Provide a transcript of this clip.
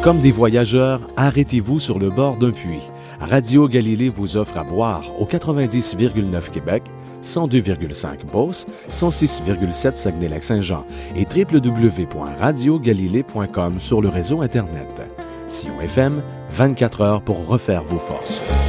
Comme des voyageurs, arrêtez-vous sur le bord d'un puits. Radio Galilée vous offre à boire au 90,9 Québec, 102,5 Beauce, 106,7 Saguenay-Lac-Saint-Jean et www.radiogalilée.com sur le réseau Internet. Sion FM, 24 heures pour refaire vos forces.